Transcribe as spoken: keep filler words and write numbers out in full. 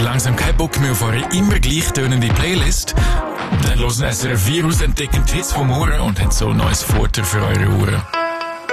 langsam keinen Bock mehr auf eure immer gleich tönende Playlist? Dann hören S R F vier aus, entdecken die Hits vom Ohren und haben so ein neues Futter für eure Ohren.